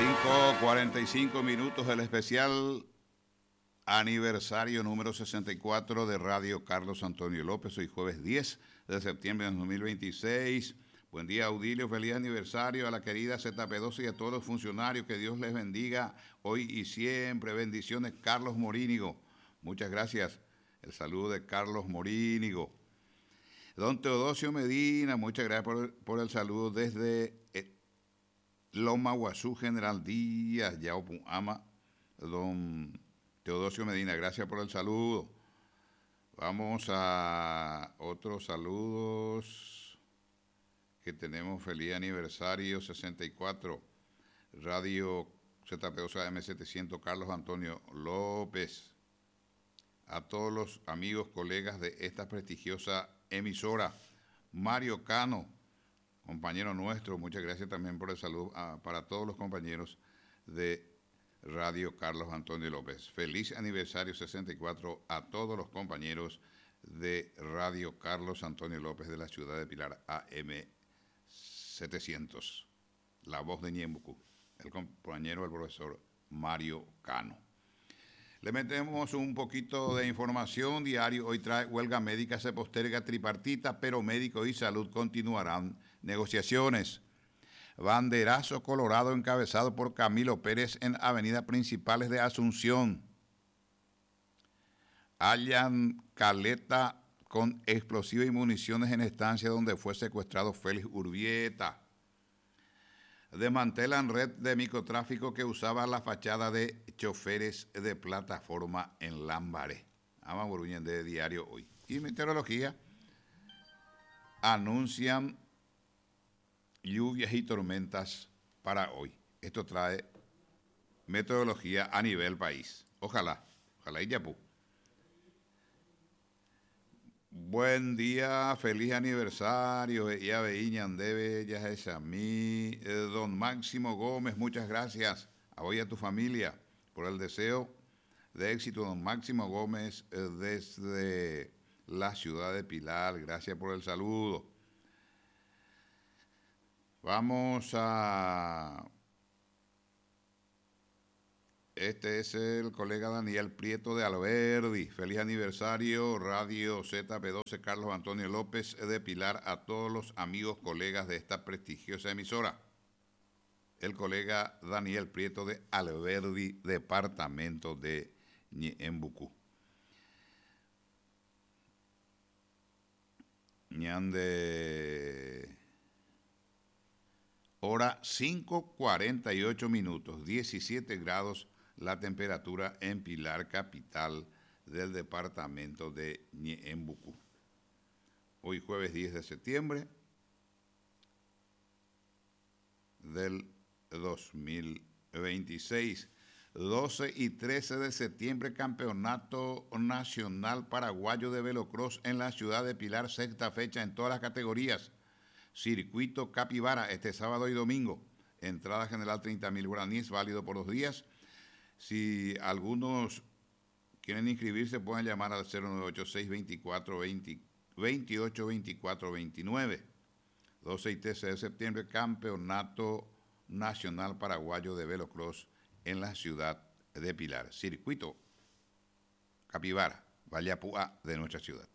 5:45 del especial aniversario número 64 de Radio Carlos Antonio López. Hoy jueves 10 de septiembre de 2026. Buen día, Audilio. Feliz aniversario a la querida ZP12 y a todos los funcionarios. Que Dios les bendiga hoy y siempre. Bendiciones, Carlos Morínigo. Muchas gracias. El saludo de Carlos Morínigo. Don Teodosio Medina, muchas gracias por el saludo desde Loma Guazú, General Díaz, Yaupu Ama. Don Teodosio Medina, gracias por el saludo. Vamos a otros saludos que tenemos. Feliz aniversario 64, Radio ZP2 AM700, Carlos Antonio López. A todos los amigos, colegas de esta prestigiosa emisora. Mario Cano, compañero nuestro, muchas gracias también por el saludo para todos los compañeros de Radio Carlos Antonio López. Feliz aniversario 64 a todos los compañeros de Radio Carlos Antonio López de la ciudad de Pilar, AM700. La voz de Ñembucú, el compañero del profesor Mario Cano. Le metemos un poquito de información. Diario hoy trae: huelga médica se posterga tripartita, pero médicos y salud continuarán negociaciones. Banderazo colorado encabezado por Camilo Pérez en avenidas principales de Asunción. Hallan caleta con explosivos y municiones en estancia donde fue secuestrado Félix Urbieta. Desmantelan red de microtráfico que usaba la fachada de choferes de plataforma en Lambaré. Ama Boruñen de Diario Hoy. Y meteorología: anuncian lluvias y tormentas para hoy. Esto trae meteorología a nivel país. Ojalá y yapú. Buen día, feliz aniversario, ya veían debe, ya es a mí, don Máximo Gómez, muchas gracias a hoy a tu familia por el deseo de éxito, don Máximo Gómez, desde la ciudad de Pilar, gracias por el saludo. Vamos a... Este es el colega Daniel Prieto de Alberdi. Feliz aniversario, Radio ZP12, Carlos Antonio López de Pilar, a todos los amigos, colegas de esta prestigiosa emisora. El colega Daniel Prieto de Alberdi, departamento de Ñembucú. Ñande... Hora 5:48, 17 grados la temperatura en Pilar, capital del departamento de Ñembucú. Hoy jueves 10 de septiembre del 2026. 12 y 13 de septiembre, Campeonato Nacional Paraguayo de Velocross en la ciudad de Pilar, sexta fecha en todas las categorías. Circuito Capibara, este sábado y domingo. Entrada general 30.000 guaraníes, válido por 2 días. Si algunos quieren inscribirse, pueden llamar al 0986-24-28-24-29. 12 y 13 de septiembre, Campeonato Nacional Paraguayo de Velocross en la ciudad de Pilar. Circuito Capibara, Vallapúa de nuestra ciudad.